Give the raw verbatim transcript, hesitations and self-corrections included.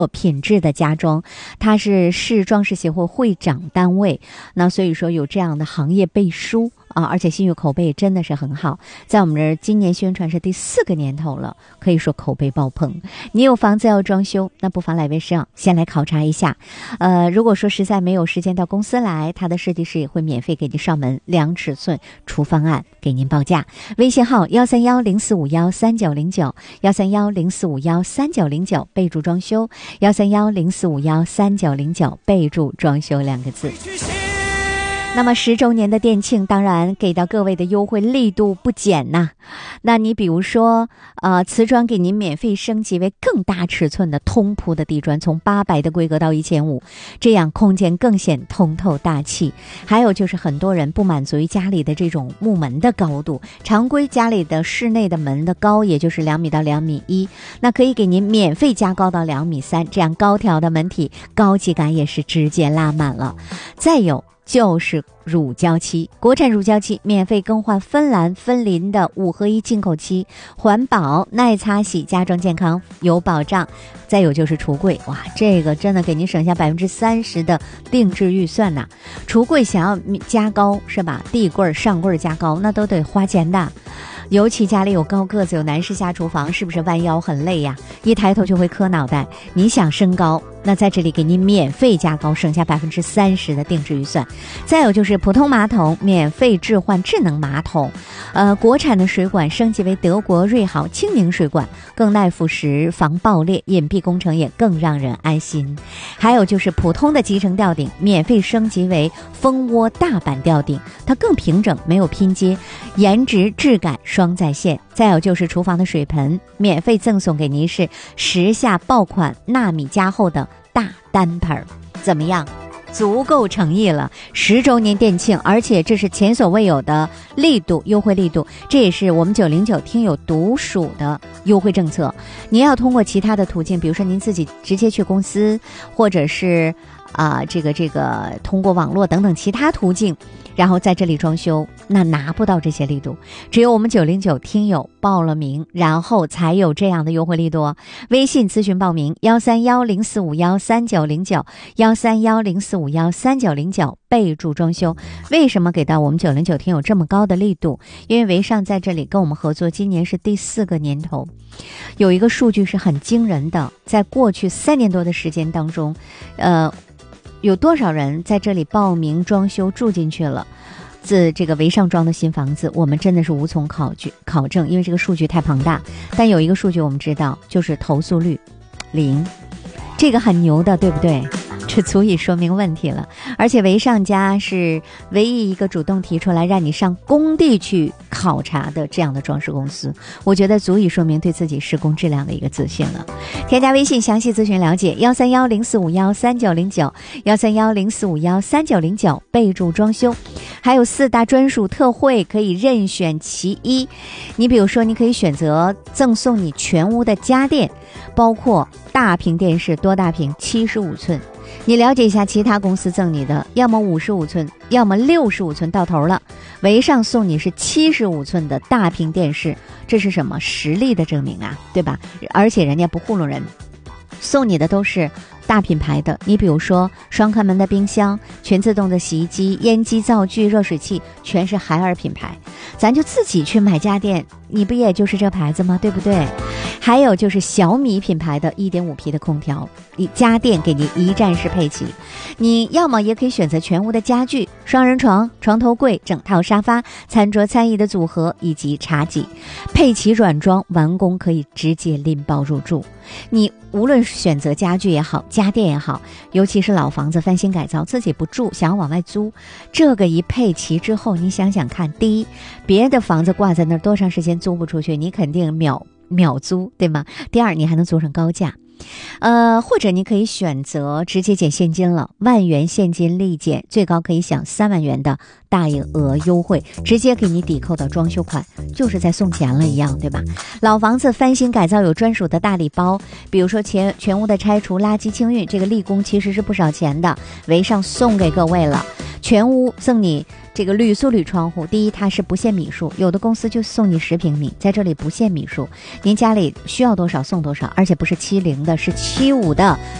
品质的家装，它是市装饰协会会长单位，那所以说有这样的行业背书啊，而且信誉口碑真的是很好，在我们这儿今年宣传是第四个年头了，可以说口碑爆棚。你有房子要装修，那不妨来威盛先来考察一下。呃，如果说实在没有时间到公司来，他的设计师也会免费给您上门量尺寸、出方案，给您报价。微信号幺三幺零四五幺三九零九，幺三幺零四五幺三九零九，备注装修。幺三幺零四五幺三九零九，备注装修两个字。那么十周年的店庆，当然给到各位的优惠力度不减呐。那你比如说，呃，瓷砖给您免费升级为更大尺寸的通铺的地砖，从八百的规格到一千五，这样空间更显通透大气。还有就是很多人不满足于家里的这种木门的高度，常规家里的室内的门的高也就是两米到两米一，那可以给您免费加高到两米三，这样高挑的门体高级感也是直接拉满了。再有就是乳胶漆，国产乳胶漆免费更换芬兰芬林的五合一进口漆，环保耐擦洗，家装健康有保障。再有就是橱柜，哇，这个真的给您省下百分之三十的定制预算呐、啊。橱柜想要加高是吧？地柜上柜加高那都得花钱的。尤其家里有高个子有男士下厨房，是不是弯腰很累呀？一抬头就会磕脑袋。你想升高，那在这里给您免费加高，省下百分之三十的定制预算。再有就是普通马桶免费置换智能马桶，呃，国产的水管升级为德国瑞豪清凝水管，更耐腐蚀、防爆裂，隐蔽工程也更让人安心。还有就是普通的集成吊顶免费升级为蜂窝大板吊顶，它更平整，没有拼接，颜值质感双在线。再有就是厨房的水盆免费赠送给您是时下爆款纳米加厚的大单盆，怎么样？足够诚意了，十周年店庆，而且这是前所未有的力度，优惠力度，这也是我们九零九听友独属的优惠政策。您要通过其他的途径，比如说您自己直接去公司，或者是啊、呃、这个这个通过网络等等其他途径，然后在这里装修，那拿不到这些力度，只有我们九零九听友报了名，然后才有这样的优惠力度哦。微信咨询报名幺三幺零四五幺三九零九，幺三幺零四五幺三九零九，备注装修。为什么给到我们九零九听友这么高的力度？因为维尚在这里跟我们合作，今年是第四个年头，有一个数据是很惊人的，在过去三年多的时间当中，呃。有多少人在这里报名装修住进去了？自这个维尚装的新房子，我们真的是无从考据考证，因为这个数据太庞大。但有一个数据我们知道，就是投诉率零，这个很牛的，对不对？这足以说明问题了。而且维尚家是唯一一个主动提出来让你上工地去考察的这样的装饰公司，我觉得足以说明对自己施工质量的一个自信了。添加微信详细咨询了解幺三幺零四五幺三九零九，幺三幺零四五幺三九零九，备注装修。还有四大专属特惠，可以任选其一。你比如说，你可以选择赠送你全屋的家电，包括大屏电视，多大屏？七十五寸。你了解一下其他公司赠你的，要么五十五寸，要么六十五寸到头了。维尚送你是七十五寸的大屏电视，这是什么？实力的证明啊，对吧？而且人家不糊弄人，送你的都是大品牌的。你比如说双开门的冰箱、全自动的洗衣机、烟机、灶具、热水器，全是海尔品牌。咱就自己去买家电，你不也就是这牌子吗？对不对？还有就是小米品牌的 一点五 匹的空调，你家电给你一站式配齐。你要么也可以选择全屋的家具，双人床、床头柜、整套沙发、餐桌餐椅的组合以及茶几，配齐软装，完工可以直接拎包入住。你无论是选择家具也好，家电也好，尤其是老房子翻新改造，自己不住想要往外租，这个一配齐之后，你想想看，第一，别的房子挂在那儿多长时间租不出去，你肯定秒秒租，对吗？第二，你还能租上高价。呃，或者你可以选择直接减现金了，万元现金立减，最高可以享三万元的大额优惠，直接给你抵扣到装修款，就是在送钱了一样，对吧？老房子翻新改造有专属的大礼包，比如说全全屋的拆除、垃圾清运，这个立功其实是不少钱的，维尚送给各位了。 全屋送你这个铝塑铝窗户，第一它是不限米数，有的公司就送你十平米，在这里不限米数，您家里需要多少送多少，而且不是七零的，是七五的